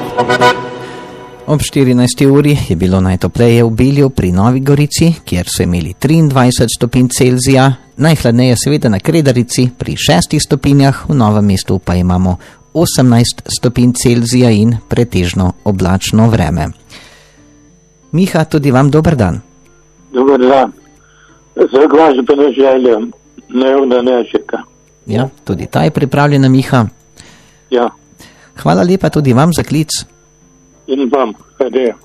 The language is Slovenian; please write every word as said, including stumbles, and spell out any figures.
Ob štirinajsti uri je bilo najtopleje v Bilju pri Novi Gorici, kjer so imeli triindvajset stopinj Celzija, najhladneje seveda na Kredarici pri šestih stopinjah, v Novem mestu pa imamo osemnajst stopinj Celzija in pretežno oblačno vreme. Miha, tudi vam dober dan. Dober dan. Za glasbene želje Neona Nešika. Ja, tudi ta je pripravljena, Miha. Ja. Hvala lepa tudi vam za klic. In vam, hvala.